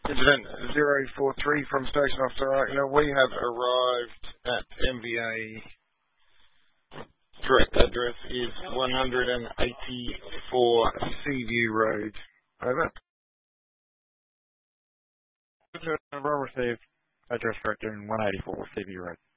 Incident 043 from Station Officer Eichner. We have arrived at MVA. Correct address is 184 Seaview Road. Over. Well received. Address correct in 184 Seaview Road.